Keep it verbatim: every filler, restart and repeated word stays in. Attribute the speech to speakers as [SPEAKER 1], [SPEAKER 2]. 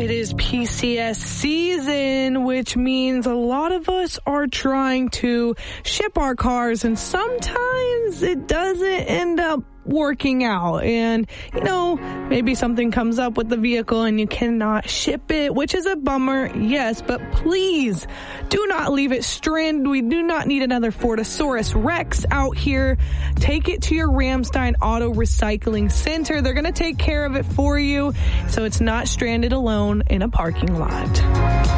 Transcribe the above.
[SPEAKER 1] It is P C S season, which means a lot of us are trying to ship our cars, and sometimes it doesn't end up working out. And, you know, maybe something comes up with the vehicle and you cannot ship it, which is a bummer, yes, but please do not leave it stranded. We do not need another Fortosaurus Rex out here. Take it to your Ramstein Auto Recycling Center. They're going to take care of it for you, so it's not stranded alone in a parking lot.